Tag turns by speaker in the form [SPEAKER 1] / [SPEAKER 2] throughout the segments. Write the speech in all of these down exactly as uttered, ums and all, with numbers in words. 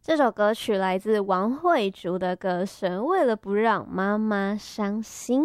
[SPEAKER 1] 这首歌曲来自王慧竹的歌声，为了不让妈妈伤心。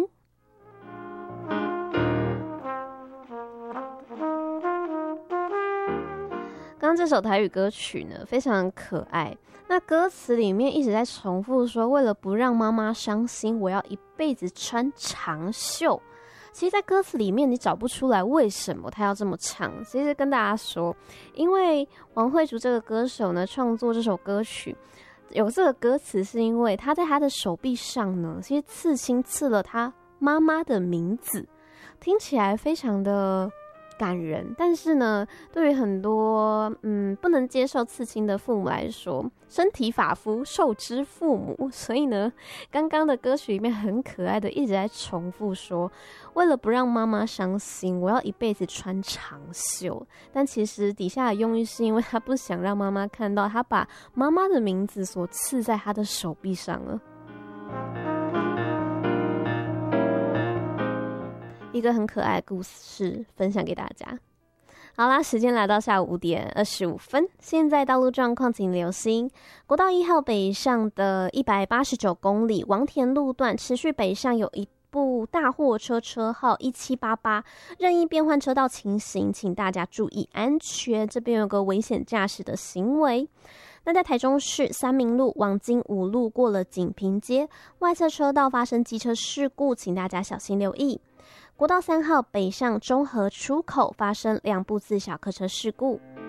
[SPEAKER 1] 刚刚这首台语歌曲呢，非常可爱。那歌词里面一直在重复说，为了不让妈妈伤心，我要一辈子穿长袖。其实在歌词里面你找不出来为什么他要这么唱。其实跟大家说，因为王慧竹这个歌手呢，创作这首歌曲有这个歌词，是因为他在他的手臂上呢，其实刺青刺了他妈妈的名字，听起来非常的感人。但是呢，对于很多嗯不能接受刺青的父母来说，身体发肤受之父母，所以呢，刚刚的歌曲里面很可爱的一直在重复说，为了不让妈妈伤心，我要一辈子穿长袖。但其实底下的用意是因为他不想让妈妈看到他把妈妈的名字所刺在他的手臂上了。一个很可爱的故事分享给大家。好啦，时间来到下午五点二十五分，现在道路状况请留心。国道一号北上的一百八十九公里王田路段持续北上有一部大货车车号一七八八任意变换车道情形，请大家注意安全，这边有个危险驾驶的行为。那在台中市三民路往金武路过了锦屏街外侧车道发生机车事故，请大家小心留意。国道三号北上中和出口发生两部自小客车事故。